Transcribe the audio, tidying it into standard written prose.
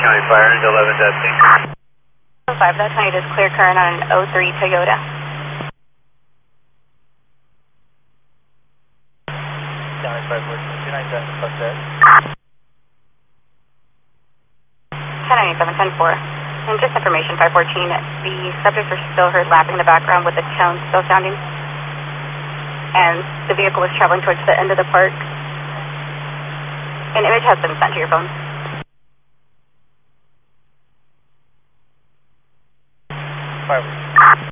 County Fire, 11 testing. 5, that's how you just clear current on an 03 Toyota. County 514, 297, plus that. 1097, 10-4. And just information, 514, the subjects are still heard laughing in the background with the tone still sounding. And the vehicle was traveling towards the end of the park. An image has been sent to your phone. Five.